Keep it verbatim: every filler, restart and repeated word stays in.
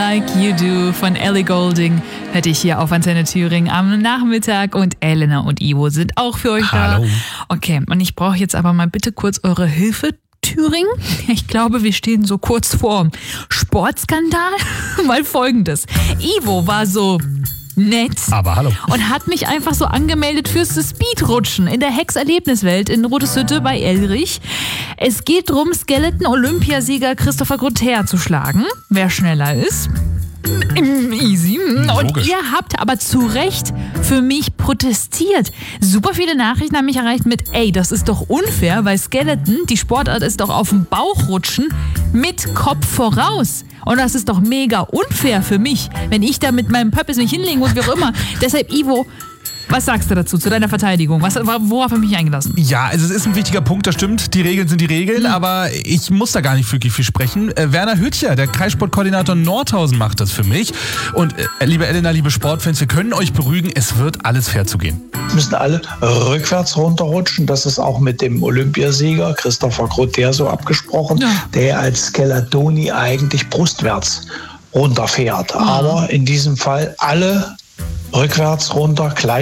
Like You Do von Ellie Goulding hätte ich hier auf Antenne Thüringen am Nachmittag und Elena und Ivo sind auch für euch Hallo. da. Okay, und ich brauche jetzt aber mal bitte kurz eure Hilfe. Thüringen. Ich glaube, wir stehen so kurz vor Sportskandal. Weil folgendes. Ivo war so nett. Aber hallo. Und hat mich einfach so angemeldet fürs Speedrutschen in der Hex-Erlebniswelt in Roteshütte bei Elrich. Es geht darum, Skeleton-Olympiasieger Christopher Grother zu schlagen. Wer schneller ist. Easy. Und Logisch. ihr habt aber zu Recht für mich protestiert. Super viele Nachrichten haben mich erreicht mit, ey, das ist doch unfair, weil Skeleton, die Sportart ist doch auf dem Bauch rutschen mit Kopf voraus. Und das ist doch mega unfair für mich, wenn ich da mit meinem Pöppis mich hinlegen muss, wie auch immer. Deshalb, Ivo, was sagst du dazu, zu deiner Verteidigung? Was, worauf habe ich mich eingelassen? Ja, also es ist ein wichtiger Punkt, das stimmt. Die Regeln sind die Regeln, Mhm. aber ich muss da gar nicht wirklich viel sprechen. Äh, Werner Hüttcher, der Kreissportkoordinator Nordhausen, macht das für mich. Und äh, liebe Elena, liebe Sportfans, wir können euch beruhigen, es wird alles fair zugehen. Müssen alle rückwärts runterrutschen. Das ist auch mit dem Olympiasieger Christopher Grother so abgesprochen, Ja. der als Skeletoni eigentlich brustwärts runterfährt. Aber in diesem Fall alle rückwärts runter, gleich